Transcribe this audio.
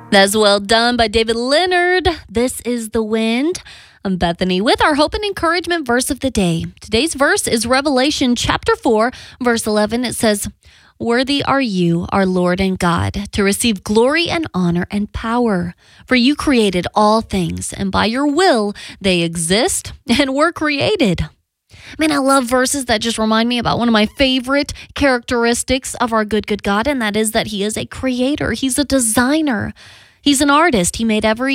That's Well Done by David Leonard. This is The Wind. I'm Bethany with our hope and encouragement verse of the day. Today's verse is Revelation chapter 4, verse 11. It says, "Worthy are you, our Lord and God, to receive glory and honor and power. For you created all things, and by your will they exist and were created." Man, I love verses that just remind me about one of my favorite characteristics of our good God, and that is that he is a creator. He's a designer. He's an artist. He made every